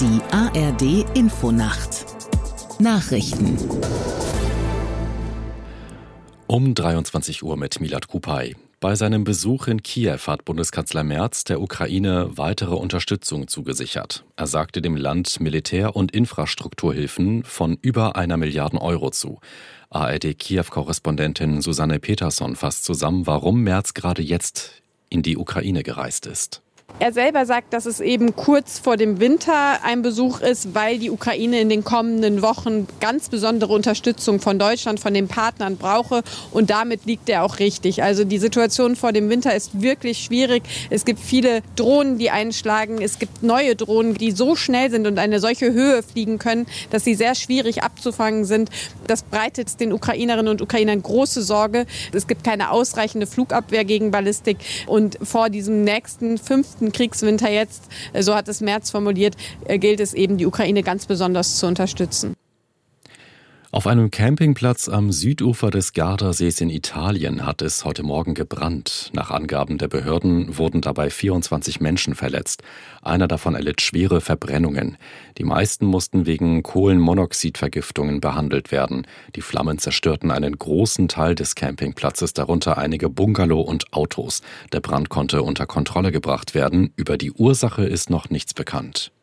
Die ARD Infonacht Nachrichten Um 23 Uhr mit Milad Kupay. Bei seinem Besuch in Kiew hat Bundeskanzler Merz der Ukraine weitere Unterstützung zugesichert. Er sagte dem Land Militär- und Infrastrukturhilfen von über 1 Milliarde Euro zu. ARD-Kiew-Korrespondentin Susanne Peterson fasst zusammen, warum Merz gerade jetzt in die Ukraine gereist ist. Er selber sagt, dass es eben kurz vor dem Winter ein Besuch ist, weil die Ukraine in den kommenden Wochen ganz besondere Unterstützung von Deutschland, von den Partnern brauche. Und damit liegt er auch richtig. Also die Situation vor dem Winter ist wirklich schwierig. Es gibt viele Drohnen, die einschlagen. Es gibt neue Drohnen, die so schnell sind und eine solche Höhe fliegen können, dass sie sehr schwierig abzufangen sind. Das bereitet den Ukrainerinnen und Ukrainern große Sorge. Es gibt keine ausreichende Flugabwehr gegen Ballistik. Und vor diesem nächsten 5. Kriegswinter jetzt, so hat es Merz formuliert, gilt es eben, die Ukraine ganz besonders zu unterstützen. Auf einem Campingplatz am Südufer des Gardasees in Italien hat es heute Morgen gebrannt. Nach Angaben der Behörden wurden dabei 24 Menschen verletzt. Einer davon erlitt schwere Verbrennungen. Die meisten mussten wegen Kohlenmonoxidvergiftungen behandelt werden. Die Flammen zerstörten einen großen Teil des Campingplatzes, darunter einige Bungalow und Autos. Der Brand konnte unter Kontrolle gebracht werden. Über die Ursache ist noch nichts bekannt.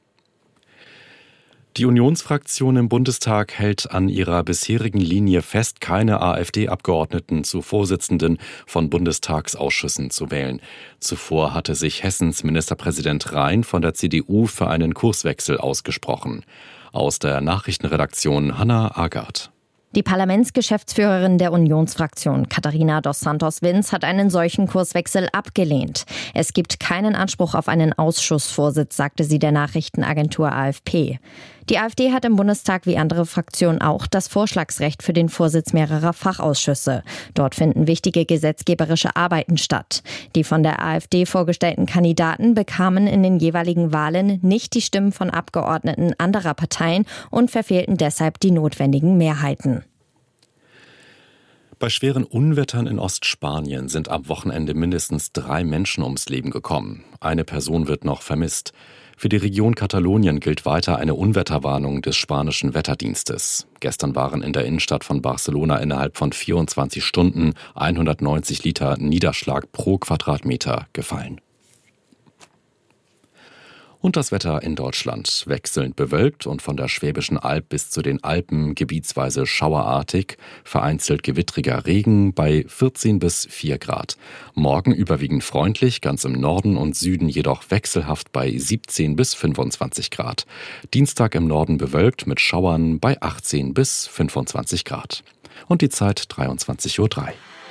Die Unionsfraktion im Bundestag hält an ihrer bisherigen Linie fest, keine AfD-Abgeordneten zu Vorsitzenden von Bundestagsausschüssen zu wählen. Zuvor hatte sich Hessens Ministerpräsident Rhein von der CDU für einen Kurswechsel ausgesprochen. Aus der Nachrichtenredaktion Hanna Agard. Die Parlamentsgeschäftsführerin der Unionsfraktion, Katharina dos Santos-Vins, hat einen solchen Kurswechsel abgelehnt. Es gibt keinen Anspruch auf einen Ausschussvorsitz, sagte sie der Nachrichtenagentur AFP. Die AfD hat im Bundestag wie andere Fraktionen auch das Vorschlagsrecht für den Vorsitz mehrerer Fachausschüsse. Dort finden wichtige gesetzgeberische Arbeiten statt. Die von der AfD vorgestellten Kandidaten bekamen in den jeweiligen Wahlen nicht die Stimmen von Abgeordneten anderer Parteien und verfehlten deshalb die notwendigen Mehrheiten. Bei schweren Unwettern in Ostspanien sind am Wochenende mindestens 3 Menschen ums Leben gekommen. Eine Person wird noch vermisst. Für die Region Katalonien gilt weiter eine Unwetterwarnung des spanischen Wetterdienstes. Gestern waren in der Innenstadt von Barcelona innerhalb von 24 Stunden 190 Liter Niederschlag pro Quadratmeter gefallen. Und das Wetter in Deutschland wechselnd bewölkt und von der Schwäbischen Alb bis zu den Alpen gebietsweise schauerartig, vereinzelt gewittriger Regen bei 14 bis 4 Grad. Morgen überwiegend freundlich, ganz im Norden und Süden jedoch wechselhaft bei 17 bis 25 Grad. Dienstag im Norden bewölkt mit Schauern bei 18 bis 25 Grad. Und die Zeit 23:03 Uhr.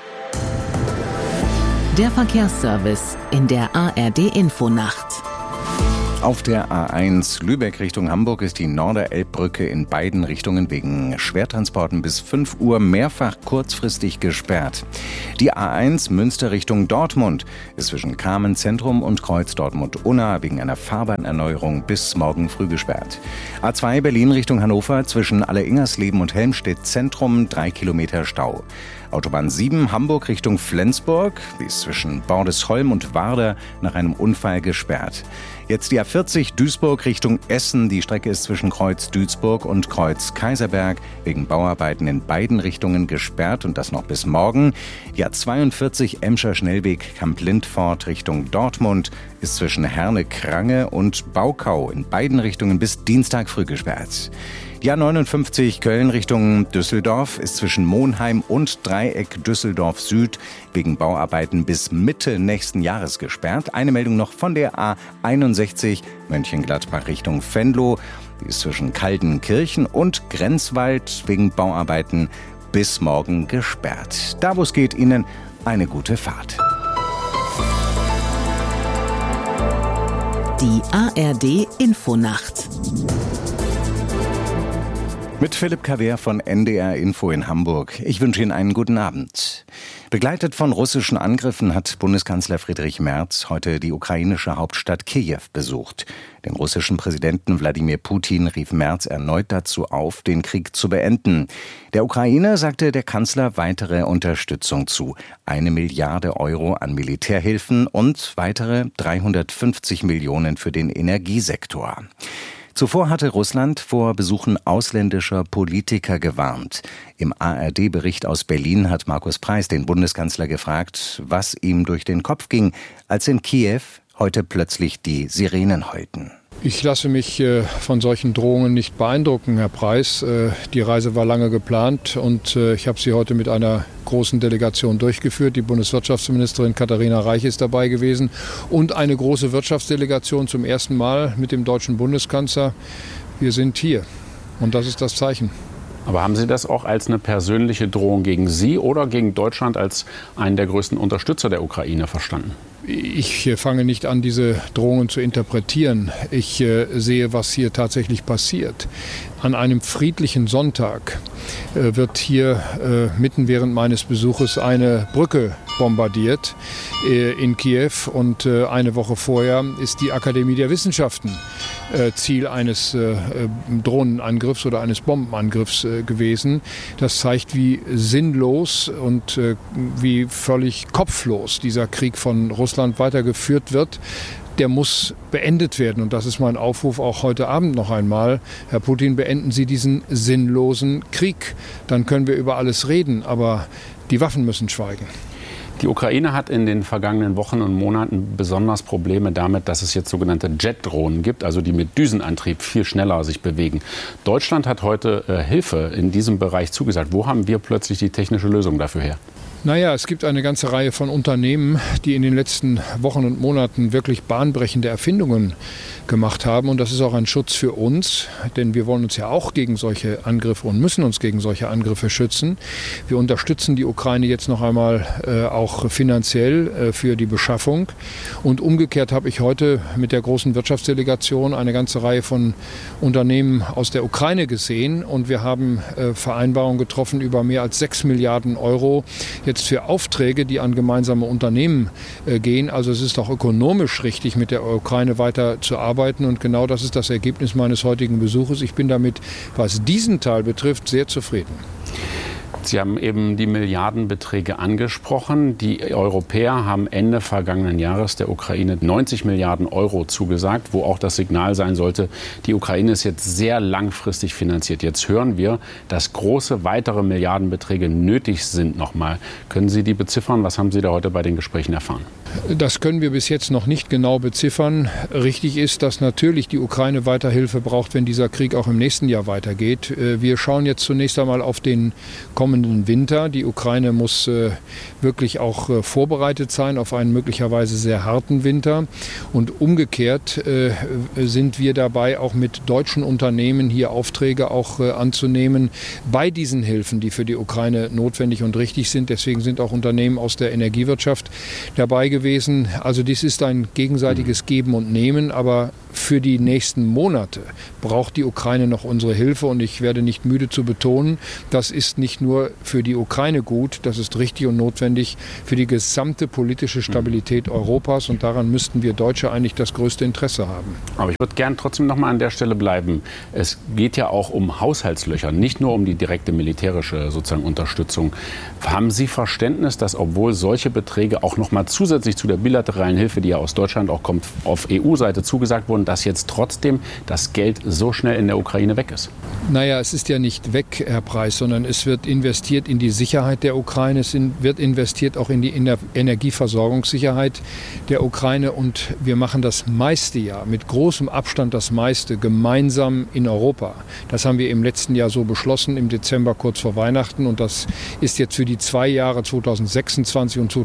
Der Verkehrsservice in der ARD Infonacht. Auf der A1 Lübeck Richtung Hamburg ist die Norderelbbrücke in beiden Richtungen wegen Schwertransporten bis 5 Uhr mehrfach kurzfristig gesperrt. Die A1 Münster Richtung Dortmund ist zwischen Kamen Zentrum und Kreuz Dortmund-Unna wegen einer Fahrbahnerneuerung bis morgen früh gesperrt. A2 Berlin Richtung Hannover zwischen Alleingersleben und Helmstedt Zentrum 3 Kilometer Stau. Autobahn 7 Hamburg Richtung Flensburg, die ist zwischen Bordesholm und Warder nach einem Unfall gesperrt. Jetzt die A40 Duisburg Richtung Essen. Die Strecke ist zwischen Kreuz Duisburg und Kreuz Kaiserberg wegen Bauarbeiten in beiden Richtungen gesperrt und das noch bis morgen. Die A42 Emscher Schnellweg Kamp-Lindfort Richtung Dortmund ist zwischen Herne-Krange und Baukau in beiden Richtungen bis Dienstag früh gesperrt. Die A59 Köln Richtung Düsseldorf ist zwischen Monheim und Dreieck Düsseldorf Süd wegen Bauarbeiten bis Mitte nächsten Jahres gesperrt. Eine Meldung noch von der A61 Mönchengladbach Richtung Venlo. Die ist zwischen Kaldenkirchen und Grenzwald wegen Bauarbeiten bis morgen gesperrt. Da, wo es geht, Ihnen eine gute Fahrt. Die ARD Infonacht. Mit Philipp Kaver von NDR Info in Hamburg. Ich wünsche Ihnen einen guten Abend. Begleitet von russischen Angriffen hat Bundeskanzler Friedrich Merz heute die ukrainische Hauptstadt Kiew besucht. Den russischen Präsidenten Wladimir Putin rief Merz erneut dazu auf, den Krieg zu beenden. Der Ukraine sagte der Kanzler weitere Unterstützung zu. 1 Milliarde Euro an Militärhilfen und weitere 350 Millionen für den Energiesektor. Zuvor hatte Russland vor Besuchen ausländischer Politiker gewarnt. Im ARD-Bericht aus Berlin hat Markus Preis den Bundeskanzler gefragt, was ihm durch den Kopf ging, als in Kiew heute plötzlich die Sirenen heulten. Ich lasse mich von solchen Drohungen nicht beeindrucken, Herr Preis. Die Reise war lange geplant und ich habe sie heute mit einer großen Delegation durchgeführt. Die Bundeswirtschaftsministerin Katharina Reich ist dabei gewesen und eine große Wirtschaftsdelegation zum ersten Mal mit dem deutschen Bundeskanzler. Wir sind hier und das ist das Zeichen. Aber haben Sie das auch als eine persönliche Drohung gegen Sie oder gegen Deutschland als einen der größten Unterstützer der Ukraine verstanden? Ich fange nicht an, diese Drohungen zu interpretieren. Ich sehe, was hier tatsächlich passiert. An einem friedlichen Sonntag wird hier mitten während meines Besuches eine Brücke bombardiert in Kiew und eine Woche vorher ist die Akademie der Wissenschaften Ziel eines Drohnenangriffs oder eines Bombenangriffs gewesen. Das zeigt, wie sinnlos und wie völlig kopflos dieser Krieg von Russland weitergeführt wird. Der muss beendet werden. Und das ist mein Aufruf auch heute Abend noch einmal. Herr Putin, beenden Sie diesen sinnlosen Krieg. Dann können wir über alles reden, aber die Waffen müssen schweigen. Die Ukraine hat in den vergangenen Wochen und Monaten besonders Probleme damit, dass es jetzt sogenannte Jet-Drohnen gibt, also die mit Düsenantrieb viel schneller sich bewegen. Deutschland hat heute Hilfe in diesem Bereich zugesagt. Wo haben wir plötzlich die technische Lösung dafür her? Naja, es gibt eine ganze Reihe von Unternehmen, die in den letzten Wochen und Monaten wirklich bahnbrechende Erfindungen gemacht haben. Und das ist auch ein Schutz für uns, denn wir wollen uns ja auch gegen solche Angriffe und müssen uns gegen solche Angriffe schützen. Wir unterstützen die Ukraine jetzt noch einmal auch finanziell für die Beschaffung. Und umgekehrt habe ich heute mit der großen Wirtschaftsdelegation eine ganze Reihe von Unternehmen aus der Ukraine gesehen. Und wir haben Vereinbarungen getroffen über mehr als 6 Milliarden Euro jetzt für Aufträge, die an gemeinsame Unternehmen gehen. Also es ist auch ökonomisch richtig, mit der Ukraine weiter zu arbeiten. Und genau das ist das Ergebnis meines heutigen Besuches. Ich bin damit, was diesen Teil betrifft, sehr zufrieden. Sie haben eben die Milliardenbeträge angesprochen. Die Europäer haben Ende vergangenen Jahres der Ukraine 90 Milliarden Euro zugesagt, wo auch das Signal sein sollte, die Ukraine ist jetzt sehr langfristig finanziert. Jetzt hören wir, dass große weitere Milliardenbeträge nötig sind nochmal. Können Sie die beziffern? Was haben Sie da heute bei den Gesprächen erfahren? Das können wir bis jetzt noch nicht genau beziffern. Richtig ist, dass natürlich die Ukraine weiter Hilfe braucht, wenn dieser Krieg auch im nächsten Jahr weitergeht. Wir schauen jetzt zunächst einmal auf den kommenden Winter. Die Ukraine muss wirklich auch vorbereitet sein auf einen möglicherweise sehr harten Winter. Und umgekehrt sind wir dabei, auch mit deutschen Unternehmen hier Aufträge auch anzunehmen bei diesen Hilfen, die für die Ukraine notwendig und richtig sind. Deswegen sind auch Unternehmen aus der Energiewirtschaft dabei gewesen. Also dies ist ein gegenseitiges Geben und Nehmen, aber für die nächsten Monate braucht die Ukraine noch unsere Hilfe und ich werde nicht müde zu betonen, das ist nicht nur für die Ukraine gut, das ist richtig und notwendig für die gesamte politische Stabilität Europas und daran müssten wir Deutsche eigentlich das größte Interesse haben. Aber ich würde gern trotzdem noch mal an der Stelle bleiben. Es geht ja auch um Haushaltslöcher, nicht nur um die direkte militärische sozusagen Unterstützung. Haben Sie Verständnis, dass obwohl solche Beträge auch noch mal zusätzlich zu der bilateralen Hilfe, die ja aus Deutschland auch kommt, auf EU-Seite zugesagt wurden, dass jetzt trotzdem das Geld so schnell in der Ukraine weg ist? Naja, es ist ja nicht weg, Herr Preis, sondern es wird investiert in die Sicherheit der Ukraine, es wird investiert auch in die Energieversorgungssicherheit der Ukraine und wir machen das meiste ja, mit großem Abstand das meiste, gemeinsam in Europa. Das haben wir im letzten Jahr so beschlossen, im Dezember kurz vor Weihnachten und das ist jetzt für die 2 Jahre 2026 und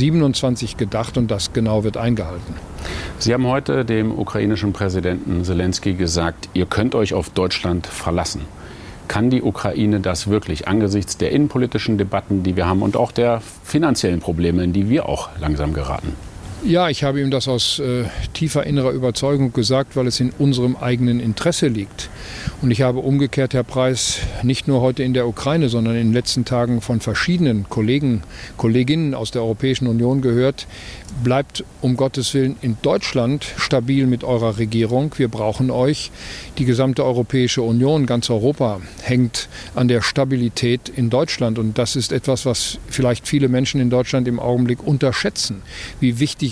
2027 gedacht und das genau wird eingehalten. Sie haben heute dem ukrainischen Präsidenten Selenskyj gesagt, ihr könnt euch auf Deutschland verlassen. Kann die Ukraine das wirklich angesichts der innenpolitischen Debatten, die wir haben und auch der finanziellen Probleme, in die wir auch langsam geraten? Ja, ich habe ihm das aus tiefer innerer Überzeugung gesagt, weil es in unserem eigenen Interesse liegt. Und ich habe umgekehrt, Herr Preis, nicht nur heute in der Ukraine, sondern in den letzten Tagen von verschiedenen Kolleginnen aus der Europäischen Union gehört, bleibt um Gottes Willen in Deutschland stabil mit eurer Regierung. Wir brauchen euch. Die gesamte Europäische Union, ganz Europa, hängt an der Stabilität in Deutschland. Und das ist etwas, was vielleicht viele Menschen in Deutschland im Augenblick unterschätzen, wie wichtig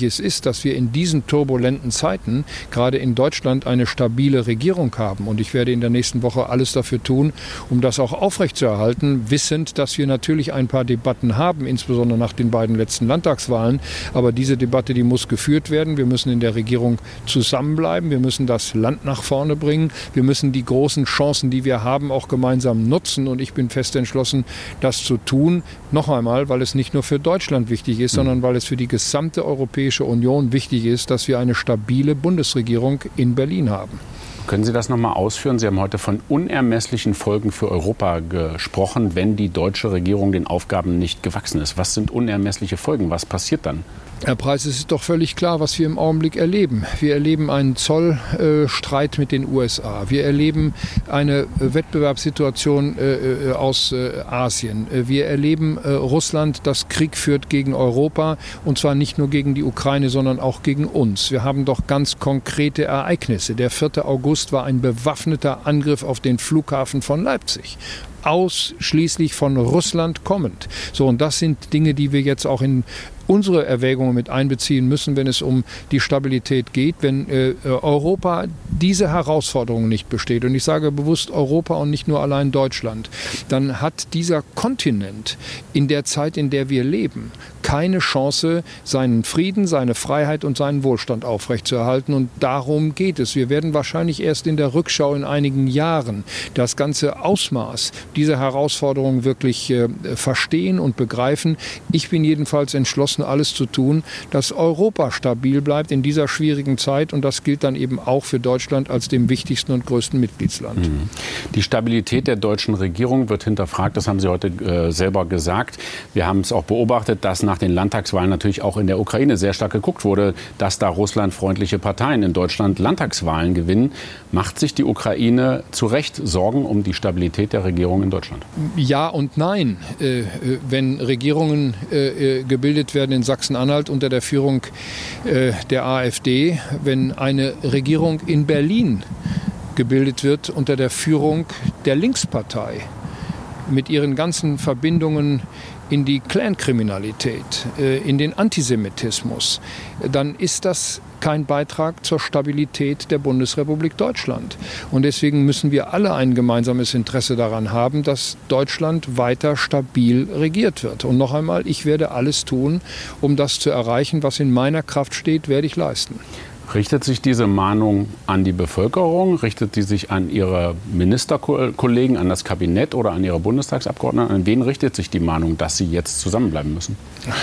wichtig es ist, dass wir in diesen turbulenten Zeiten gerade in Deutschland eine stabile Regierung haben. Und ich werde in der nächsten Woche alles dafür tun, um das auch aufrechtzuerhalten, wissend, dass wir natürlich ein paar Debatten haben, insbesondere nach den beiden letzten Landtagswahlen. Aber diese Debatte, die muss geführt werden. Wir müssen in der Regierung zusammenbleiben. Wir müssen das Land nach vorne bringen. Wir müssen die großen Chancen, die wir haben, auch gemeinsam nutzen. Und ich bin fest entschlossen, das zu tun. Noch einmal, weil es nicht nur für Deutschland wichtig ist, sondern weil es für die gesamte Europäische Union wichtig ist, dass wir eine stabile Bundesregierung in Berlin haben. Können Sie das nochmal ausführen? Sie haben heute von unermesslichen Folgen für Europa gesprochen, wenn die deutsche Regierung den Aufgaben nicht gewachsen ist. Was sind unermessliche Folgen? Was passiert dann? Herr Preis, es ist doch völlig klar, was wir im Augenblick erleben. Wir erleben einen Zollstreit mit den USA. Wir erleben eine Wettbewerbssituation aus Asien. Wir erleben Russland, das Krieg führt gegen Europa, und zwar nicht nur gegen die Ukraine, sondern auch gegen uns. Wir haben doch ganz konkrete Ereignisse. Der 4. August war ein bewaffneter Angriff auf den Flughafen von Leipzig. Ausschließlich von Russland kommend. So, und das sind Dinge, die wir jetzt auch in unsere Erwägungen mit einbeziehen müssen, wenn es um die Stabilität geht, wenn Europa diese Herausforderung nicht besteht. Und ich sage bewusst Europa und nicht nur allein Deutschland. Dann hat dieser Kontinent in der Zeit, in der wir leben, keine Chance, seinen Frieden, seine Freiheit und seinen Wohlstand aufrechtzuerhalten. Und darum geht es. Wir werden wahrscheinlich erst in der Rückschau in einigen Jahren das ganze Ausmaß dieser Herausforderung wirklich verstehen und begreifen. Ich bin jedenfalls entschlossen, alles zu tun, dass Europa stabil bleibt in dieser schwierigen Zeit. Und das gilt dann eben auch für Deutschland als dem wichtigsten und größten Mitgliedsland. Die Stabilität der deutschen Regierung wird hinterfragt. Das haben Sie heute selber gesagt. Wir haben es auch beobachtet, dass nach den Landtagswahlen natürlich auch in der Ukraine sehr stark geguckt wurde, dass da russlandfreundliche Parteien in Deutschland Landtagswahlen gewinnen. Macht sich die Ukraine zu Recht Sorgen um die Stabilität der Regierung in Deutschland? Ja und nein. Wenn Regierungen gebildet werden in Sachsen-Anhalt unter der Führung der AfD, wenn eine Regierung in Berlin gebildet wird unter der Führung der Linkspartei mit ihren ganzen Verbindungen in die Clankriminalität, in den Antisemitismus, dann ist das kein Beitrag zur Stabilität der Bundesrepublik Deutschland. Und deswegen müssen wir alle ein gemeinsames Interesse daran haben, dass Deutschland weiter stabil regiert wird. Und noch einmal, ich werde alles tun, um das zu erreichen, was in meiner Kraft steht, werde ich leisten. Richtet sich diese Mahnung an die Bevölkerung? Richtet die sich an Ihre Ministerkollegen, an das Kabinett oder an Ihre Bundestagsabgeordneten? An wen richtet sich die Mahnung, dass Sie jetzt zusammenbleiben müssen?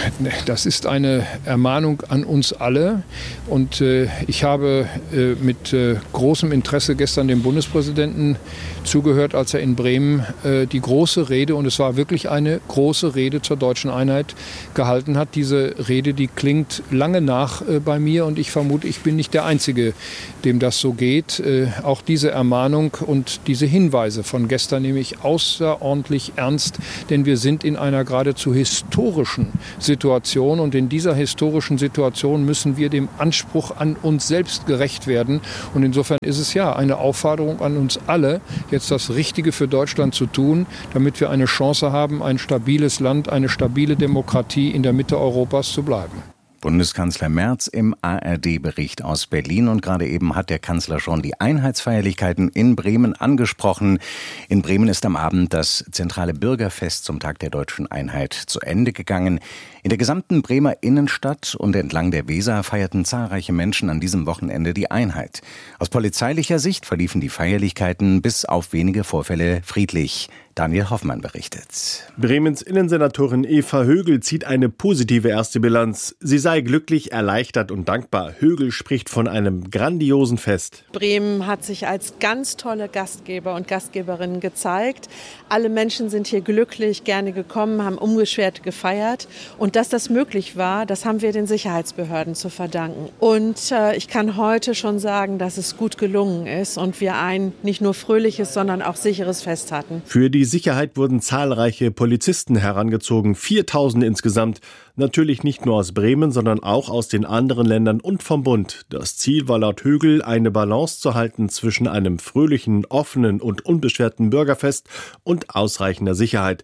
Das ist eine Ermahnung an uns alle. Und ich habe mit großem Interesse gestern dem Bundespräsidenten zugehört, als er in Bremen die große Rede, und es war wirklich eine große Rede zur deutschen Einheit, gehalten hat. Diese Rede, die klingt lange nach bei mir, und ich vermute, ich bin nicht der Einzige, dem das so geht. Auch diese Ermahnung und diese Hinweise von gestern nehme ich außerordentlich ernst, denn wir sind in einer geradezu historischen Situation, und in dieser historischen Situation müssen wir dem Anspruch an uns selbst gerecht werden. Und insofern ist es ja eine Aufforderung an uns alle, jetzt das Richtige für Deutschland zu tun, damit wir eine Chance haben, ein stabiles Land, eine stabile Demokratie in der Mitte Europas zu bleiben. Bundeskanzler Merz im ARD-Bericht aus Berlin. Und gerade eben hat der Kanzler schon die Einheitsfeierlichkeiten in Bremen angesprochen. In Bremen ist am Abend das zentrale Bürgerfest zum Tag der deutschen Einheit zu Ende gegangen. In der gesamten Bremer Innenstadt und entlang der Weser feierten zahlreiche Menschen an diesem Wochenende die Einheit. Aus polizeilicher Sicht verliefen die Feierlichkeiten bis auf wenige Vorfälle friedlich. Daniel Hoffmann berichtet. Bremens Innensenatorin Eva Högel zieht eine positive erste Bilanz. Sie sei glücklich, erleichtert und dankbar. Högel spricht von einem grandiosen Fest. Bremen hat sich als ganz tolle Gastgeber und Gastgeberinnen gezeigt. Alle Menschen sind hier glücklich, gerne gekommen, haben unbeschwert gefeiert. Und dass das möglich war, das haben wir den Sicherheitsbehörden zu verdanken. Und ich kann heute schon sagen, dass es gut gelungen ist und wir ein nicht nur fröhliches, sondern auch sicheres Fest hatten. Für die Sicherheit wurden zahlreiche Polizisten herangezogen, 4000 insgesamt. Natürlich nicht nur aus Bremen, sondern auch aus den anderen Ländern und vom Bund. Das Ziel war laut Högel, eine Balance zu halten zwischen einem fröhlichen, offenen und unbeschwerten Bürgerfest und ausreichender Sicherheit.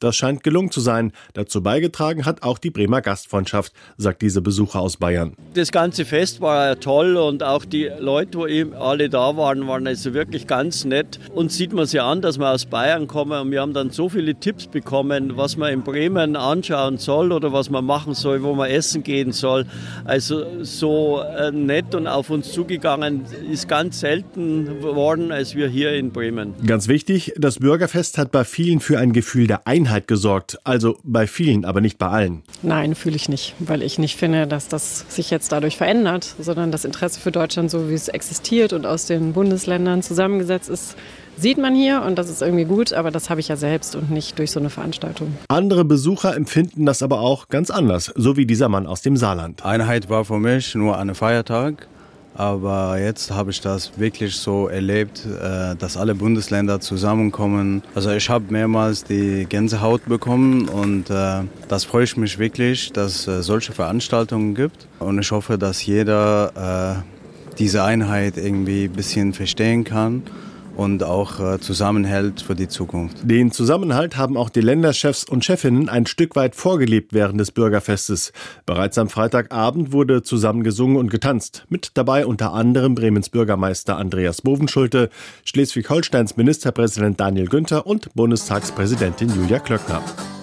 Das scheint gelungen zu sein. Dazu beigetragen hat auch die Bremer Gastfreundschaft, sagt diese Besucher aus Bayern. Das ganze Fest war toll und auch die Leute, wo eben alle da waren also wirklich ganz nett. Uns sieht man sich an, dass wir aus Bayern kommen und wir haben dann so viele Tipps bekommen, was man in Bremen anschauen soll oder was man machen soll, wo man essen gehen soll. Also so nett und auf uns zugegangen ist ganz selten geworden als wir hier in Bremen. Ganz wichtig, das Bürgerfest hat bei vielen für ein Gefühl der Einheit gesorgt. Also bei vielen, aber nicht bei allen. Nein, fühle ich nicht, weil ich nicht finde, dass das sich jetzt dadurch verändert, sondern das Interesse für Deutschland, so wie es existiert und aus den Bundesländern zusammengesetzt ist, sieht man hier und das ist irgendwie gut, aber das habe ich ja selbst und nicht durch so eine Veranstaltung. Andere Besucher empfinden das aber auch ganz anders, so wie dieser Mann aus dem Saarland. Einheit war für mich nur ein Feiertag. Aber jetzt habe ich das wirklich so erlebt, dass alle Bundesländer zusammenkommen. Also ich habe mehrmals die Gänsehaut bekommen und das freue ich mich wirklich, dass es solche Veranstaltungen gibt. Und ich hoffe, dass jeder diese Einheit irgendwie ein bisschen verstehen kann und auch zusammenhält für die Zukunft. Den Zusammenhalt haben auch die Länderchefs und Chefinnen ein Stück weit vorgelebt während des Bürgerfestes. Bereits am Freitagabend wurde zusammen gesungen und getanzt. Mit dabei unter anderem Bremens Bürgermeister Andreas Bovenschulte, Schleswig-Holsteins Ministerpräsident Daniel Günther und Bundestagspräsidentin Julia Klöckner.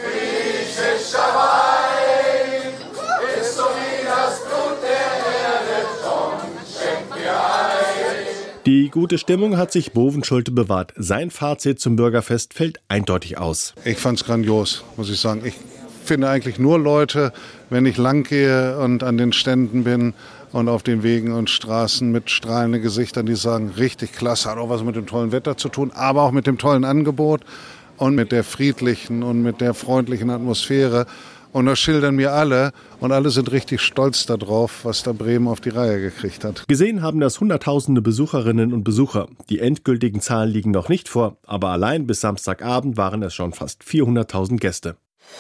Die gute Stimmung hat sich Bovenschulte bewahrt. Sein Fazit zum Bürgerfest fällt eindeutig aus. Ich fand's grandios, muss ich sagen. Ich finde eigentlich nur Leute, wenn ich lang gehe und an den Ständen bin und auf den Wegen und Straßen mit strahlenden Gesichtern, die sagen, richtig klasse, hat auch was mit dem tollen Wetter zu tun, aber auch mit dem tollen Angebot und mit der friedlichen und mit der freundlichen Atmosphäre. Und das schildern mir alle und alle sind richtig stolz darauf, was da Bremen auf die Reihe gekriegt hat. Gesehen haben das Hunderttausende Besucherinnen und Besucher. Die endgültigen Zahlen liegen noch nicht vor, aber allein bis Samstagabend waren es schon fast 400.000 Gäste.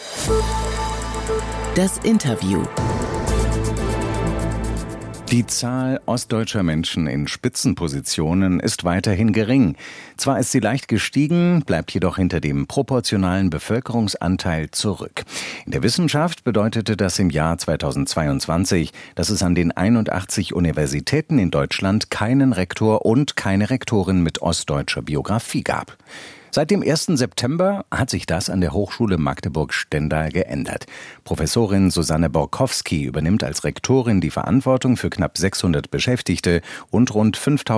Das Interview. Die Zahl ostdeutscher Menschen in Spitzenpositionen ist weiterhin gering. Zwar ist sie leicht gestiegen, bleibt jedoch hinter dem proportionalen Bevölkerungsanteil zurück. In der Wissenschaft bedeutete das im Jahr 2022, dass es an den 81 Universitäten in Deutschland keinen Rektor und keine Rektorin mit ostdeutscher Biografie gab. Seit dem 1. September hat sich das an der Hochschule Magdeburg-Stendal geändert. Professorin Susanne Borkowski übernimmt als Rektorin die Verantwortung für knapp 600 Beschäftigte und rund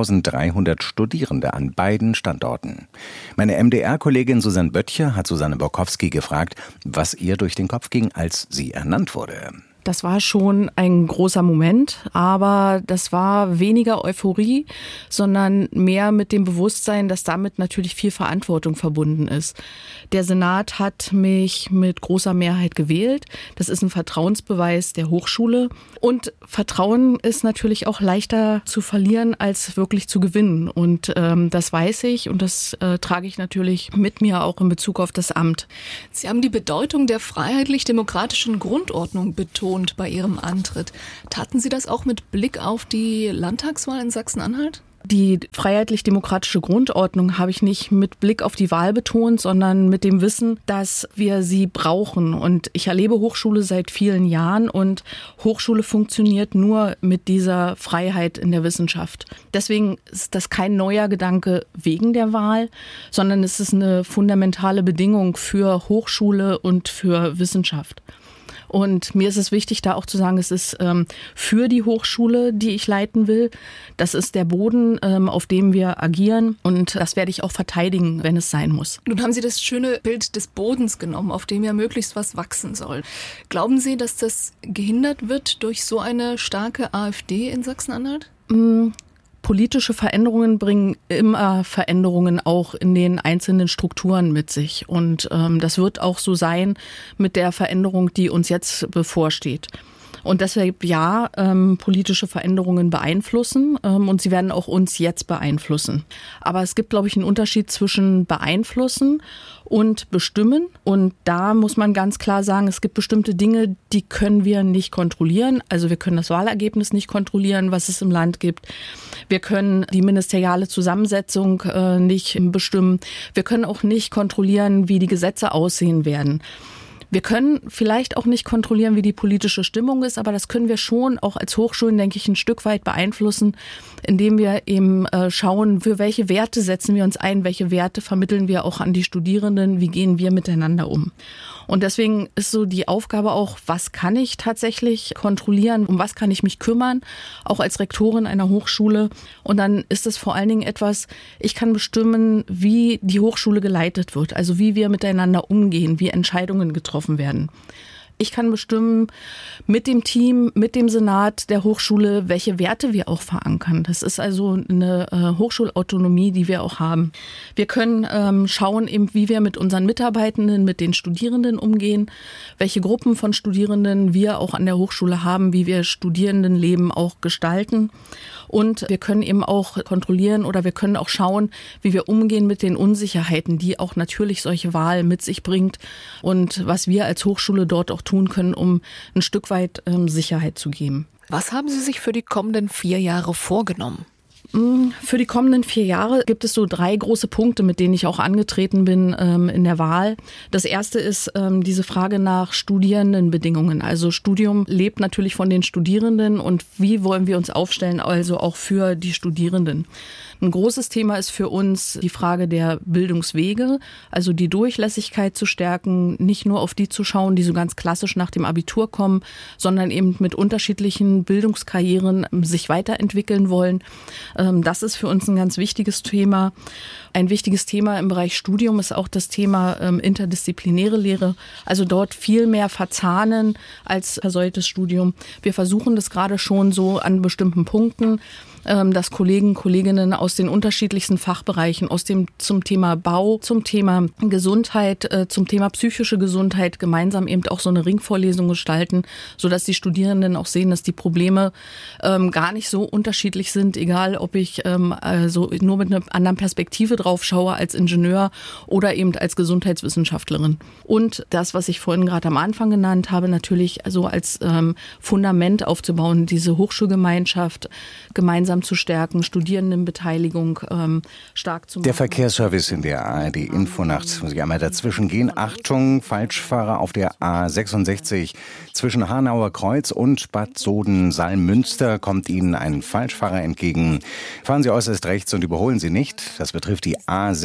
5.300 Studierende an beiden Standorten. Meine MDR-Kollegin Susanne Böttcher hat Susanne Borkowski gefragt, was ihr durch den Kopf ging, als sie ernannt wurde. Das war schon ein großer Moment, aber das war weniger Euphorie, sondern mehr mit dem Bewusstsein, dass damit natürlich viel Verantwortung verbunden ist. Der Senat hat mich mit großer Mehrheit gewählt. Das ist ein Vertrauensbeweis der Hochschule. Und Vertrauen ist natürlich auch leichter zu verlieren, als wirklich zu gewinnen. Und das weiß ich und das trage ich natürlich mit mir auch in Bezug auf das Amt. Sie haben die Bedeutung der freiheitlich-demokratischen Grundordnung betont bei Ihrem Antritt. Taten Sie das auch mit Blick auf die Landtagswahl in Sachsen-Anhalt? Die freiheitlich-demokratische Grundordnung habe ich nicht mit Blick auf die Wahl betont, sondern mit dem Wissen, dass wir sie brauchen. Und ich erlebe Hochschule seit vielen Jahren und Hochschule funktioniert nur mit dieser Freiheit in der Wissenschaft. Deswegen ist das kein neuer Gedanke wegen der Wahl, sondern es ist eine fundamentale Bedingung für Hochschule und für Wissenschaft. Und mir ist es wichtig, da auch zu sagen, es ist für die Hochschule, die ich leiten will. Das ist der Boden, auf dem wir agieren. Und das werde ich auch verteidigen, wenn es sein muss. Nun haben Sie das schöne Bild des Bodens genommen, auf dem ja möglichst was wachsen soll. Glauben Sie, dass das gehindert wird durch so eine starke AfD in Sachsen-Anhalt? Politische Veränderungen bringen immer Veränderungen auch in den einzelnen Strukturen mit sich. Und das wird auch so sein mit der Veränderung, die uns jetzt bevorsteht. Und deshalb politische Veränderungen beeinflussen und sie werden auch uns jetzt beeinflussen. Aber es gibt, glaube ich, einen Unterschied zwischen beeinflussen und bestimmen. Und da muss man ganz klar sagen, es gibt bestimmte Dinge, die können wir nicht kontrollieren. Also wir können das Wahlergebnis nicht kontrollieren, was es im Land gibt. Wir können die ministeriale Zusammensetzung nicht bestimmen. Wir können auch nicht kontrollieren, wie die Gesetze aussehen werden. Wir können vielleicht auch nicht kontrollieren, wie die politische Stimmung ist, aber das können wir schon auch als Hochschulen, denke ich, ein Stück weit beeinflussen, indem wir eben schauen, für welche Werte setzen wir uns ein, welche Werte vermitteln wir auch an die Studierenden, wie gehen wir miteinander um. Und deswegen ist so die Aufgabe auch, was kann ich tatsächlich kontrollieren, um was kann ich mich kümmern, auch als Rektorin einer Hochschule. Und dann ist es vor allen Dingen etwas, ich kann bestimmen, wie die Hochschule geleitet wird, also wie wir miteinander umgehen, wie Entscheidungen getroffen werden. Ich kann bestimmen mit dem Team, mit dem Senat der Hochschule, welche Werte wir auch verankern. Das ist also eine Hochschulautonomie, die wir auch haben. Wir können schauen, eben, wie wir mit unseren Mitarbeitenden, mit den Studierenden umgehen, welche Gruppen von Studierenden wir auch an der Hochschule haben, wie wir Studierendenleben auch gestalten. Und wir können eben auch kontrollieren oder wir können auch schauen, wie wir umgehen mit den Unsicherheiten, die auch natürlich solche Wahl mit sich bringt und was wir als Hochschule dort auch tun können, um ein Stück weit Sicherheit zu geben. Was haben Sie sich für die kommenden 4 Jahre vorgenommen? Für die kommenden 4 Jahre gibt es so 3 große Punkte, mit denen ich auch angetreten bin in der Wahl. Das erste ist diese Frage nach Studierendenbedingungen. Also Studium lebt natürlich von den Studierenden und wie wollen wir uns aufstellen, also auch für die Studierenden. Ein großes Thema ist für uns die Frage der Bildungswege, also die Durchlässigkeit zu stärken, nicht nur auf die zu schauen, die so ganz klassisch nach dem Abitur kommen, sondern eben mit unterschiedlichen Bildungskarrieren sich weiterentwickeln wollen. Das ist für uns ein ganz wichtiges Thema. Ein wichtiges Thema im Bereich Studium ist auch das Thema interdisziplinäre Lehre, also dort viel mehr verzahnen als versäumtes Studium. Wir versuchen das gerade schon so an bestimmten Punkten, dass Kolleginnen aus den unterschiedlichsten Fachbereichen, zum Thema Bau, zum Thema Gesundheit, zum Thema psychische Gesundheit gemeinsam eben auch so eine Ringvorlesung gestalten, sodass die Studierenden auch sehen, dass die Probleme gar nicht so unterschiedlich sind, egal ob ich nur mit einer anderen Perspektive drauf schaue als Ingenieur oder eben als Gesundheitswissenschaftlerin. Und das, was ich vorhin gerade am Anfang genannt habe, natürlich so als Fundament aufzubauen, diese Hochschulgemeinschaft gemeinsam zu stärken, Studierendenbeteiligung stark zu machen. Der Verkehrsservice in der ARD Infonacht. Muss ich einmal dazwischen gehen. Achtung, Falschfahrer auf der A66 zwischen Hanauer Kreuz und Bad Soden-Salmünster kommt Ihnen ein Falschfahrer entgegen. Fahren Sie äußerst rechts und überholen Sie nicht. Das betrifft die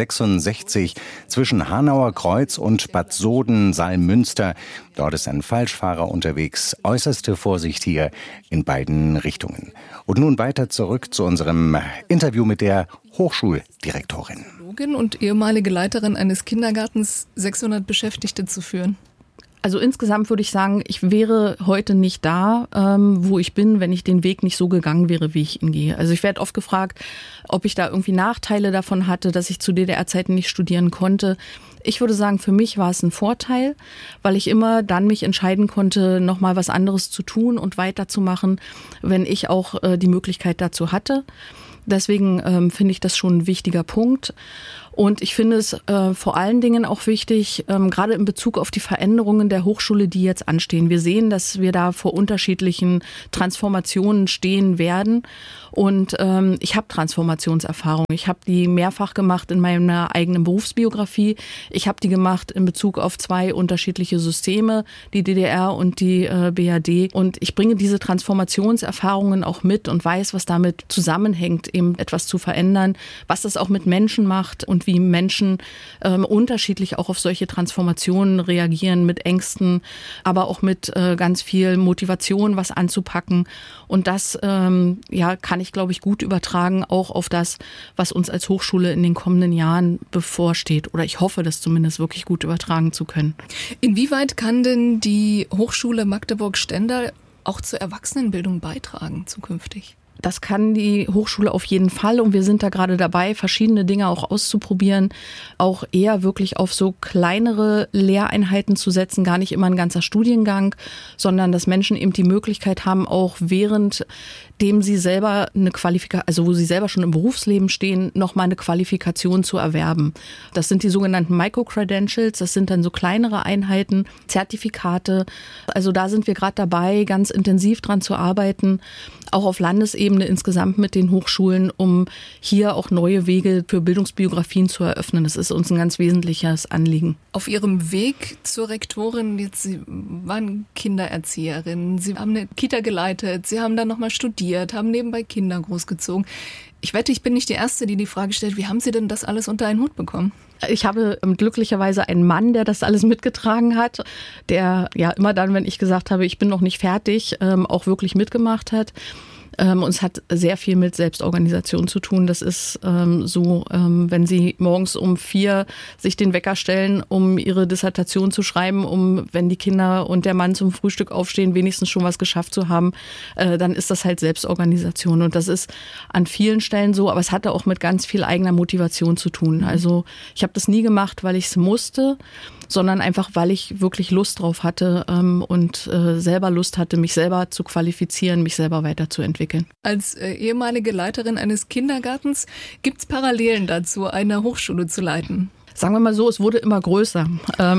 A66 zwischen Hanauer Kreuz und Bad Soden-Salmünster. Dort ist ein Falschfahrer unterwegs. Äußerste Vorsicht hier in beiden Richtungen. Und nun weiter zurück zu unserem Interview mit der Hochschuldirektorin. Und ehemalige Leiterin eines Kindergartens, 600 Beschäftigte zu führen. Also insgesamt würde ich sagen, ich wäre heute nicht da, wo ich bin, wenn ich den Weg nicht so gegangen wäre, wie ich ihn gehe. Also ich werde oft gefragt, ob ich da irgendwie Nachteile davon hatte, dass ich zu DDR-Zeiten nicht studieren konnte. Ich würde sagen, für mich war es ein Vorteil, weil ich immer dann mich entscheiden konnte, nochmal was anderes zu tun und weiterzumachen, wenn ich auch die Möglichkeit dazu hatte. Deswegen finde ich das schon ein wichtiger Punkt. Und ich finde es vor allen Dingen auch wichtig, gerade in Bezug auf die Veränderungen der Hochschule, die jetzt anstehen. Wir sehen, dass wir da vor unterschiedlichen Transformationen stehen werden. Und ich habe Transformationserfahrung. Ich habe die mehrfach gemacht in meiner eigenen Berufsbiografie. Ich habe die gemacht in Bezug auf 2 unterschiedliche Systeme, die DDR und die BRD. Und ich bringe diese Transformationserfahrungen auch mit und weiß, was damit zusammenhängt, eben etwas zu verändern, was das auch mit Menschen macht und wie Menschen unterschiedlich auch auf solche Transformationen reagieren, mit Ängsten, aber auch mit ganz viel Motivation, was anzupacken. Und das kann ich, glaube ich, gut übertragen, auch auf das, was uns als Hochschule in den kommenden Jahren bevorsteht. Oder ich hoffe, das zumindest wirklich gut übertragen zu können. Inwieweit kann denn die Hochschule Magdeburg-Stendal auch zur Erwachsenenbildung beitragen zukünftig? Das kann die Hochschule auf jeden Fall und wir sind da gerade dabei, verschiedene Dinge auch auszuprobieren, auch eher wirklich auf so kleinere Lehreinheiten zu setzen, gar nicht immer ein ganzer Studiengang, sondern dass Menschen eben die Möglichkeit haben, auch während dem sie selber eine Qualifikation, also wo sie selber schon im Berufsleben stehen, nochmal eine Qualifikation zu erwerben. Das sind die sogenannten Micro-Credentials, das sind dann so kleinere Einheiten, Zertifikate. Also da sind wir gerade dabei, ganz intensiv dran zu arbeiten, auch auf Landesebene insgesamt mit den Hochschulen, um hier auch neue Wege für Bildungsbiografien zu eröffnen. Das ist uns ein ganz wesentliches Anliegen. Auf Ihrem Weg zur Rektorin, jetzt Sie waren Kindererzieherin, Sie haben eine Kita geleitet, Sie haben dann nochmal studiert, haben nebenbei Kinder großgezogen. Ich wette, ich bin nicht die Erste, die Frage stellt, wie haben Sie denn das alles unter einen Hut bekommen? Ich habe glücklicherweise einen Mann, der das alles mitgetragen hat, der ja immer dann, wenn ich gesagt habe, ich bin noch nicht fertig, auch wirklich mitgemacht hat. Und es hat sehr viel mit Selbstorganisation zu tun. Das ist wenn Sie morgens um 4 sich den Wecker stellen, um Ihre Dissertation zu schreiben, wenn die Kinder und der Mann zum Frühstück aufstehen, wenigstens schon was geschafft zu haben, dann ist das halt Selbstorganisation. Und das ist an vielen Stellen so, aber es hatte auch mit ganz viel eigener Motivation zu tun. Also ich habe das nie gemacht, weil ich es musste, sondern einfach, weil ich wirklich Lust drauf hatte und selber Lust hatte, mich selber zu qualifizieren, mich selber weiterzuentwickeln. Als ehemalige Leiterin eines Kindergartens, gibt es Parallelen dazu, eine Hochschule zu leiten? Sagen wir mal so, es wurde immer größer.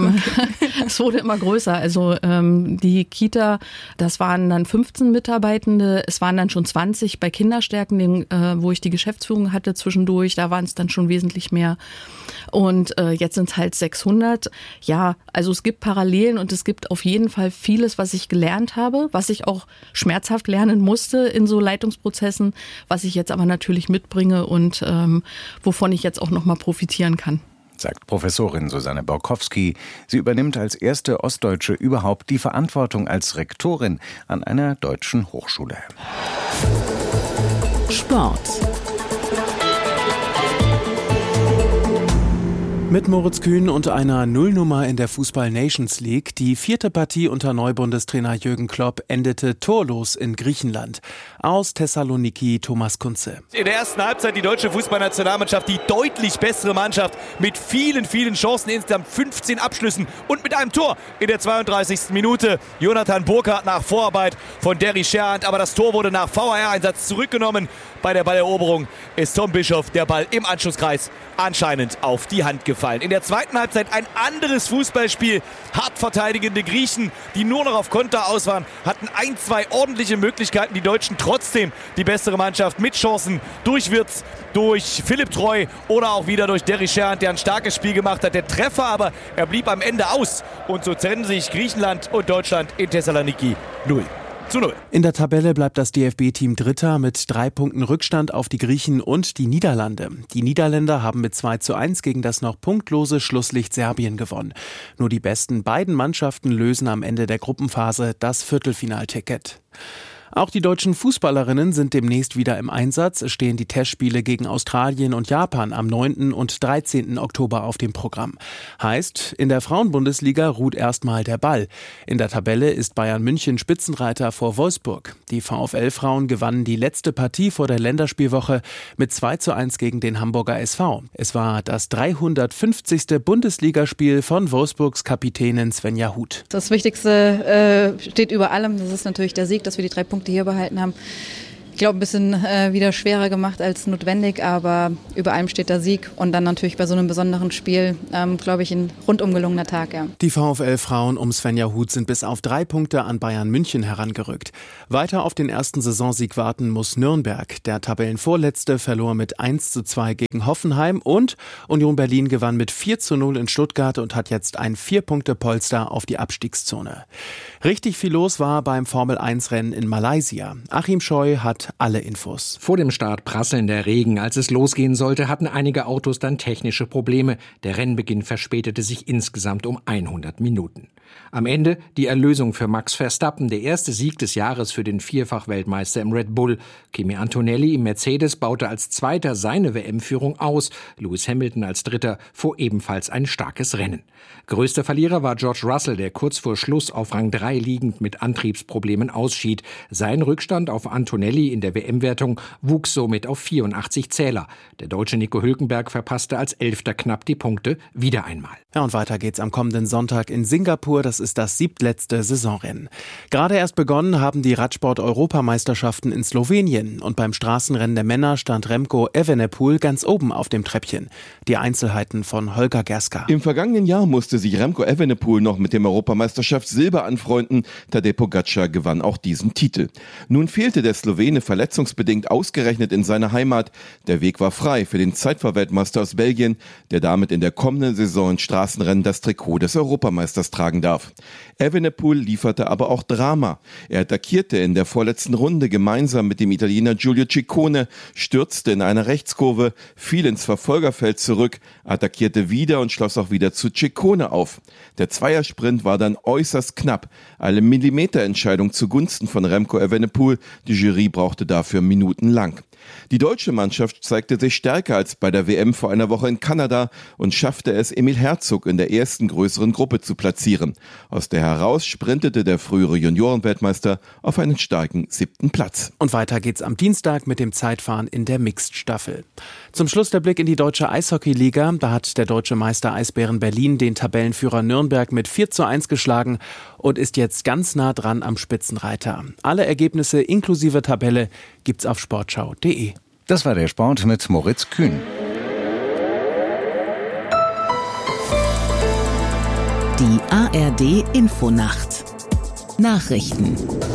Es wurde immer größer. Also die Kita, das waren dann 15 Mitarbeitende, es waren dann schon 20 bei Kinderstärken, wo ich die Geschäftsführung hatte zwischendurch, da waren es dann schon wesentlich mehr. Und jetzt sind es halt 600. Ja, also es gibt Parallelen und es gibt auf jeden Fall vieles, was ich gelernt habe, was ich auch schmerzhaft lernen musste in so Leitungsprozessen, was ich jetzt aber natürlich mitbringe und wovon ich jetzt auch nochmal profitieren kann. Sagt Professorin Susanne Borkowski. Sie übernimmt als erste Ostdeutsche überhaupt die Verantwortung als Rektorin an einer deutschen Hochschule. Sport. Mit Moritz Kühn und einer Nullnummer in der Fußball-Nations League. Die 4. Partie unter Neubundestrainer Jürgen Klopp endete torlos in Griechenland. Aus Thessaloniki Thomas Kunze. In der ersten Halbzeit die deutsche Fußballnationalmannschaft, die deutlich bessere Mannschaft mit vielen, vielen Chancen, insgesamt 15 Abschlüssen und mit einem Tor in der 32. Minute. Jonathan Burkhardt nach Vorarbeit von Derry Scherhand, aber das Tor wurde nach VAR-Einsatz zurückgenommen. Bei der Balleroberung ist Tom Bischoff der Ball im Anschlusskreis anscheinend auf die Hand gefallen. In der zweiten Halbzeit ein anderes Fußballspiel. Hart verteidigende Griechen, die nur noch auf Konter aus waren, hatten 1-2 ordentliche Möglichkeiten. Die Deutschen trotzdem die bessere Mannschaft mit Chancen durch Wirtz, durch Philipp Treu oder auch wieder durch Derry Scherhand, der ein starkes Spiel gemacht hat. Der Treffer aber, er blieb am Ende aus. Und so trennen sich Griechenland und Deutschland in Thessaloniki 0-0. In der Tabelle bleibt das DFB-Team Dritter mit 3 Punkten Rückstand auf die Griechen und die Niederlande. Die Niederländer haben mit 2:1 gegen das noch punktlose Schlusslicht Serbien gewonnen. Nur die besten beiden Mannschaften lösen am Ende der Gruppenphase das Viertelfinalticket. Auch die deutschen Fußballerinnen sind demnächst wieder im Einsatz. Es stehen die Testspiele gegen Australien und Japan am 9. und 13. Oktober auf dem Programm. Heißt, in der Frauenbundesliga ruht erstmal der Ball. In der Tabelle ist Bayern München Spitzenreiter vor Wolfsburg. Die VfL-Frauen gewannen die letzte Partie vor der Länderspielwoche mit 2:1 gegen den Hamburger SV. Es war das 350. Bundesligaspiel von Wolfsburgs Kapitänin Svenja Huth. Das Wichtigste steht über allem. Das ist natürlich der Sieg, dass wir die 3 Punkte hier behalten haben. Ich glaube, ein bisschen wieder schwerer gemacht als notwendig, aber über allem steht der Sieg und dann natürlich bei so einem besonderen Spiel, glaube ich, ein rundum gelungener Tag. Ja. Die VfL-Frauen um Svenja Huth sind bis auf 3 Punkte an Bayern München herangerückt. Weiter auf den ersten Saisonsieg warten muss Nürnberg. Der Tabellenvorletzte verlor mit 1:2 gegen Hoffenheim und Union Berlin gewann mit 4:0 in Stuttgart und hat jetzt ein 4-Punkte-Polster auf die Abstiegszone. Richtig viel los war beim Formel-1-Rennen in Malaysia. Achim Scheu hat alle Infos. Vor dem Start prasselnder Regen. Als es losgehen sollte, hatten einige Autos dann technische Probleme. Der Rennbeginn verspätete sich insgesamt um 100 Minuten. Am Ende die Erlösung für Max Verstappen, der erste Sieg des Jahres für den Vierfach-Weltmeister im Red Bull. Kimi Antonelli im Mercedes baute als Zweiter seine WM-Führung aus. Lewis Hamilton als Dritter fuhr ebenfalls ein starkes Rennen. Größter Verlierer war George Russell, der kurz vor Schluss auf Rang 3 liegend mit Antriebsproblemen ausschied. Sein Rückstand auf Antonelli in der WM-Wertung wuchs somit auf 84 Zähler. Der Deutsche Nico Hülkenberg verpasste als 11. knapp die Punkte wieder einmal. Ja, und weiter geht's am kommenden Sonntag in Singapur. Das ist das 7. Saisonrennen. Gerade erst begonnen haben die Radsport-Europameisterschaften in Slowenien. Und beim Straßenrennen der Männer stand Remco Evenepoel ganz oben auf dem Treppchen. Die Einzelheiten von Holger Gerska. Im vergangenen Jahr musste sich Remco Evenepoel noch mit dem Europameisterschaft Silber anfreunden. Tadej Pogačar gewann auch diesen Titel. Nun fehlte der Slowene verletzungsbedingt ausgerechnet in seiner Heimat. Der Weg war frei für den Zeitfahrweltmeister aus Belgien, der damit in der kommenden Saison in Straßenrennen das Trikot des Europameisters tragen darf. Evenepoel lieferte aber auch Drama. Er attackierte in der vorletzten Runde gemeinsam mit dem Italiener Giulio Ciccone, stürzte in einer Rechtskurve, fiel ins Verfolgerfeld zurück, attackierte wieder und schloss auch wieder zu Ciccone auf. Der Zweiersprint war dann äußerst knapp. Eine Millimeterentscheidung zugunsten von Remco Evenepoel. Die Jury brauchte dafür minutenlang. Die deutsche Mannschaft zeigte sich stärker als bei der WM vor einer Woche in Kanada und schaffte es, Emil Herzog in der ersten größeren Gruppe zu platzieren. Aus der heraus sprintete der frühere Juniorenweltmeister auf einen starken 7. Platz. Und weiter geht's am Dienstag mit dem Zeitfahren in der Mixed-Staffel. Zum Schluss der Blick in die deutsche Eishockey-Liga. Da hat der deutsche Meister Eisbären Berlin den Tabellenführer Nürnberg mit 4:1 geschlagen und ist jetzt ganz nah dran am Spitzenreiter. Alle Ergebnisse inklusive Tabelle gibt's auf sportschau.de. Das war der Sport mit Moritz Kühn. Die ARD-Infonacht. Nachrichten.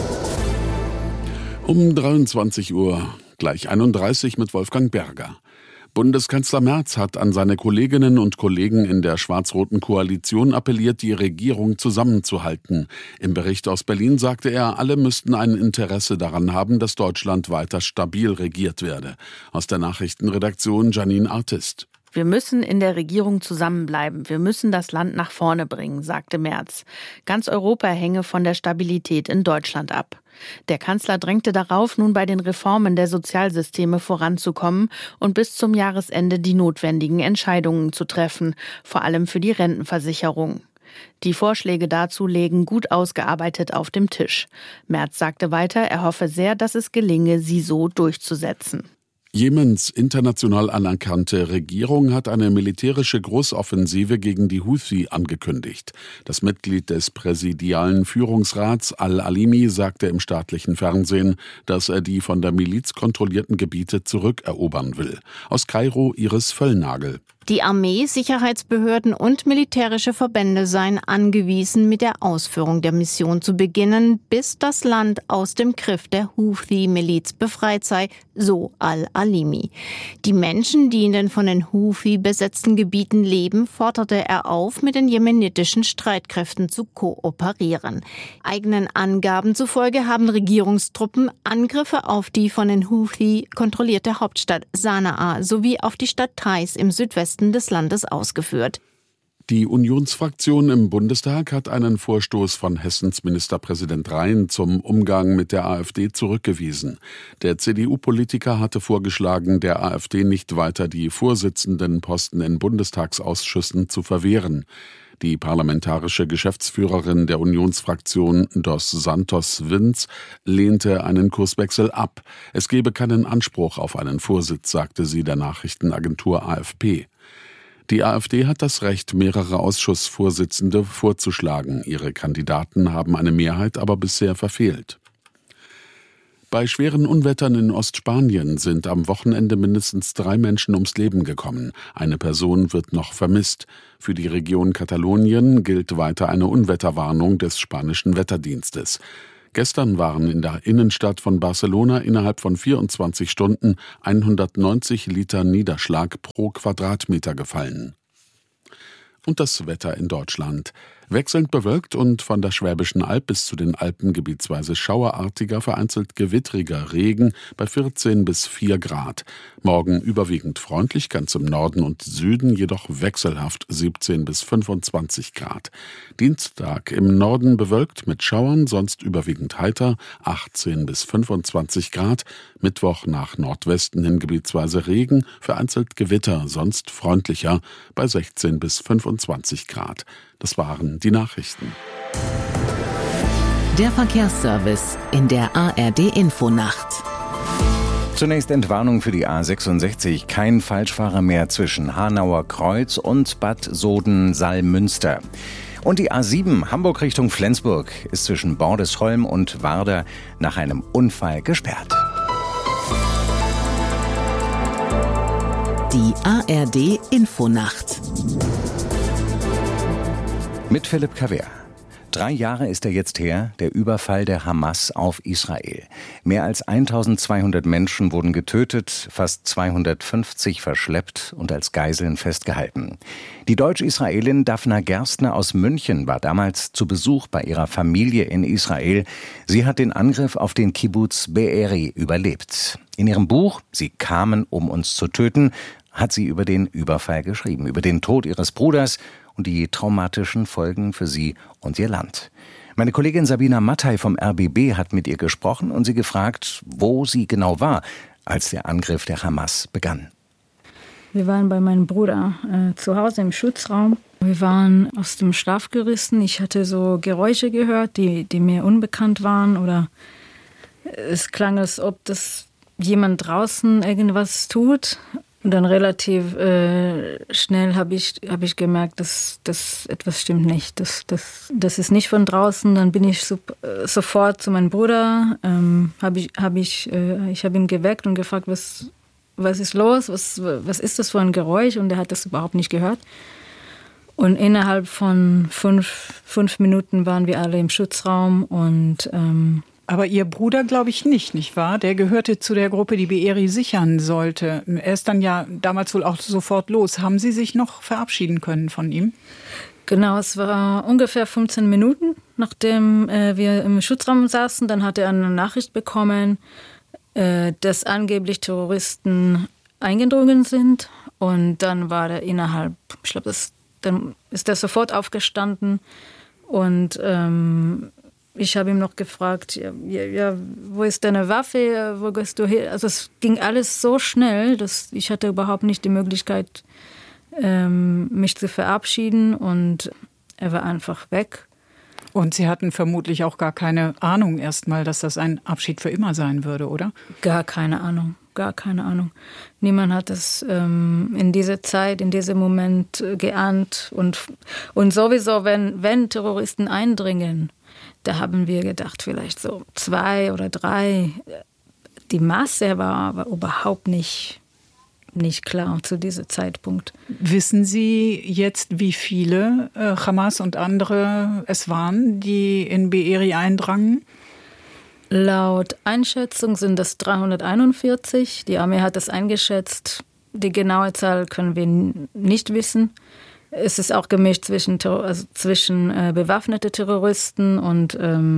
Um 23 Uhr, gleich 31 mit Wolfgang Berger. Bundeskanzler Merz hat an seine Kolleginnen und Kollegen in der schwarz-roten Koalition appelliert, die Regierung zusammenzuhalten. Im Bericht aus Berlin sagte er, alle müssten ein Interesse daran haben, dass Deutschland weiter stabil regiert werde. Aus der Nachrichtenredaktion Janine Artist. Wir müssen in der Regierung zusammenbleiben. Wir müssen das Land nach vorne bringen, sagte Merz. Ganz Europa hänge von der Stabilität in Deutschland ab. Der Kanzler drängte darauf, nun bei den Reformen der Sozialsysteme voranzukommen und bis zum Jahresende die notwendigen Entscheidungen zu treffen, vor allem für die Rentenversicherung. Die Vorschläge dazu lägen gut ausgearbeitet auf dem Tisch. Merz sagte weiter, er hoffe sehr, dass es gelinge, sie so durchzusetzen. Jemens international anerkannte Regierung hat eine militärische Großoffensive gegen die Houthi angekündigt. Das Mitglied des präsidialen Führungsrats Al-Alimi sagte im staatlichen Fernsehen, dass er die von der Miliz kontrollierten Gebiete zurückerobern will. Aus Kairo Iris Völlnagel. Die Armee, Sicherheitsbehörden und militärische Verbände seien angewiesen, mit der Ausführung der Mission zu beginnen, bis das Land aus dem Griff der Houthi-Miliz befreit sei, so Al-Alimi. Die Menschen, die in den von den Houthi besetzten Gebieten leben, forderte er auf, mit den jemenitischen Streitkräften zu kooperieren. Eigenen Angaben zufolge haben Regierungstruppen Angriffe auf die von den Houthi kontrollierte Hauptstadt Sanaa sowie auf die Stadt Taiz im Südwesten des Landes ausgeführt. Die Unionsfraktion im Bundestag hat einen Vorstoß von Hessens Ministerpräsident Rhein zum Umgang mit der AfD zurückgewiesen. Der CDU-Politiker hatte vorgeschlagen, der AfD nicht weiter die Vorsitzendenposten in Bundestagsausschüssen zu verwehren. Die parlamentarische Geschäftsführerin der Unionsfraktion Dos Santos Vinz lehnte einen Kurswechsel ab. Es gebe keinen Anspruch auf einen Vorsitz, sagte sie der Nachrichtenagentur AFP. Die AfD hat das Recht, mehrere Ausschussvorsitzende vorzuschlagen. Ihre Kandidaten haben eine Mehrheit aber bisher verfehlt. Bei schweren Unwettern in Ostspanien sind am Wochenende mindestens 3 Menschen ums Leben gekommen. Eine Person wird noch vermisst. Für die Region Katalonien gilt weiter eine Unwetterwarnung des spanischen Wetterdienstes. Gestern waren in der Innenstadt von Barcelona innerhalb von 24 Stunden 190 Liter Niederschlag pro Quadratmeter gefallen. Und das Wetter in Deutschland. Wechselnd bewölkt und von der Schwäbischen Alb bis zu den Alpen gebietsweise schauerartiger, vereinzelt gewittriger Regen bei 14 bis 4 Grad. Morgen überwiegend freundlich, ganz im Norden und Süden jedoch wechselhaft 17 bis 25 Grad. Dienstag im Norden bewölkt mit Schauern, sonst überwiegend heiter 18 bis 25 Grad. Mittwoch nach Nordwesten hin gebietsweise Regen, vereinzelt Gewitter, sonst freundlicher bei 16 bis 25 Grad. Das waren die Nachrichten. Der Verkehrsservice in der ARD-Infonacht. Zunächst Entwarnung für die A66. Kein Falschfahrer mehr zwischen Hanauer Kreuz und Bad Soden-Salmünster. Und die A7 Hamburg Richtung Flensburg ist zwischen Bordesholm und Warder nach einem Unfall gesperrt. Die ARD Infonacht Mit Philipp Kaver. 3 Jahre ist er jetzt her, der Überfall der Hamas auf Israel. Mehr als 1200 Menschen wurden getötet, fast 250 verschleppt und als Geiseln festgehalten. Die Deutsch-Israelin Daphna Gerstner aus München war damals zu Besuch bei ihrer Familie in Israel. Sie hat den Angriff auf den Kibbuz Be'eri überlebt. In ihrem Buch »Sie kamen, um uns zu töten« hat sie über den Überfall geschrieben, über den Tod ihres Bruders und die traumatischen Folgen für sie und ihr Land. Meine Kollegin Sabina Mattei vom RBB hat mit ihr gesprochen und sie gefragt, wo sie genau war, als der Angriff der Hamas begann. Wir waren bei meinem Bruder zu Hause im Schutzraum. Wir waren aus dem Schlaf gerissen. Ich hatte so Geräusche gehört, die mir unbekannt waren. Oder es klang, als ob das jemand draußen irgendwas tut. Und dann relativ schnell habe ich gemerkt, dass etwas stimmt nicht. Das ist nicht von draußen. Dann bin ich sofort zu meinem Bruder. Ich habe ihn geweckt und gefragt, was ist los? Was ist das für ein Geräusch? Und er hat das überhaupt nicht gehört. Und innerhalb von fünf Minuten waren wir alle im Schutzraum und aber Ihr Bruder glaube ich nicht wahr? Der gehörte zu der Gruppe, die Be'eri sichern sollte. Er ist dann ja damals wohl auch sofort los. Haben Sie sich noch verabschieden können von ihm? Genau, es war ungefähr 15 Minuten, nachdem wir im Schutzraum saßen. Dann hat er eine Nachricht bekommen, dass angeblich Terroristen eingedrungen sind. Und dann war er innerhalb, dann ist er sofort aufgestanden und ich habe ihn noch gefragt, ja, wo ist deine Waffe, wo gehst du hin? Also es ging alles so schnell, dass ich hatte überhaupt nicht die Möglichkeit, mich zu verabschieden und er war einfach weg. Und Sie hatten vermutlich auch gar keine Ahnung erstmal, dass das ein Abschied für immer sein würde, oder? Gar keine Ahnung. Niemand hat es in dieser Zeit, in diesem Moment geahnt. Und sowieso, wenn Terroristen eindringen, da haben wir gedacht, vielleicht so 2 oder 3. Die Masse war aber überhaupt nicht klar zu diesem Zeitpunkt. Wissen Sie jetzt, wie viele Hamas und andere es waren, die in Be'eri eindrangen? Laut Einschätzung sind das 341. Die Armee hat das eingeschätzt. Die genaue Zahl können wir nicht wissen. Es ist auch gemischt zwischen bewaffnete Terroristen und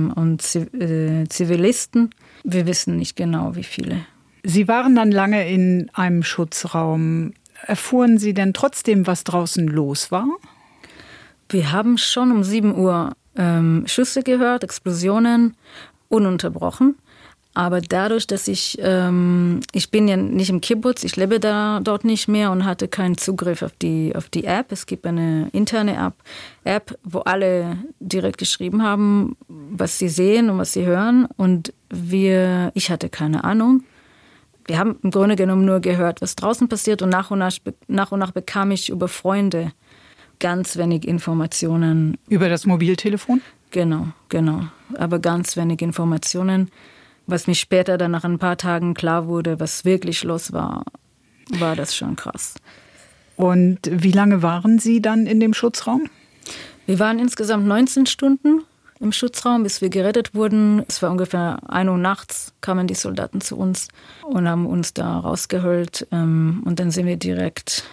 Zivilisten. Wir wissen nicht genau, wie viele. Sie waren dann lange in einem Schutzraum. Erfuhren Sie denn trotzdem, was draußen los war? Wir haben schon um 7 Uhr Schüsse gehört, Explosionen, ununterbrochen. Aber dadurch, dass ich bin ja nicht im Kibbuz, ich lebe dort nicht mehr und hatte keinen Zugriff auf die App. Es gibt eine interne App, wo alle direkt geschrieben haben, was sie sehen und was sie hören. Und ich hatte keine Ahnung. Wir haben im Grunde genommen nur gehört, was draußen passiert. Und nach und nach bekam ich über Freunde ganz wenig Informationen. Über das Mobiltelefon? Genau. Aber ganz wenig Informationen. Was mir später dann nach ein paar Tagen klar wurde, was wirklich los war, war das schon krass. Und wie lange waren Sie dann in dem Schutzraum? Wir waren insgesamt 19 Stunden im Schutzraum, bis wir gerettet wurden. Es war ungefähr 1 Uhr nachts, kamen die Soldaten zu uns und haben uns da rausgeholt. Und dann sind wir direkt